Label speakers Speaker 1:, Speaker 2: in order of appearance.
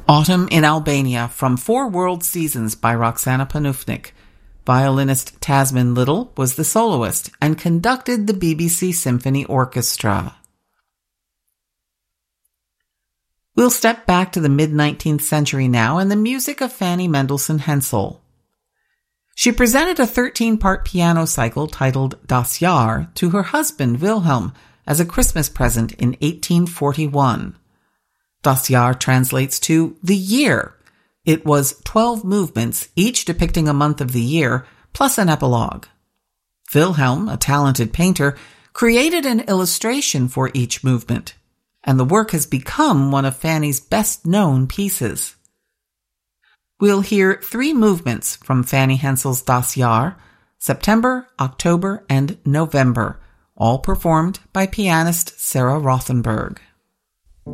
Speaker 1: Autumn in Albania from 4 World Seasons by Roxana Panufnik. Violinist Tasman Little was the soloist and conducted the BBC Symphony Orchestra. We'll step back to the mid-19th century now and the music of Fanny Mendelssohn Hensel. She presented a 13-part piano cycle titled Das Jahr to her husband Wilhelm as a Christmas present in 1841. Das Jahr translates to the year. It was 12 movements, each depicting a month of the year, plus an epilogue. Wilhelm, a talented painter, created an illustration for each movement, and the work has become one of Fanny's best-known pieces. We'll hear 3 movements from Fanny Hensel's Das Jahr, September, October, and November, all performed by pianist Sarah Rothenberg.